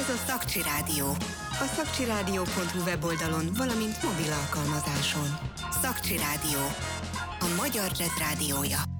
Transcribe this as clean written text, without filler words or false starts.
a Szakcsi Rádió. A szakcsiradio.hu weboldalon, valamint mobil alkalmazáson. Szakcsi Rádió. A magyar jazz rádiója.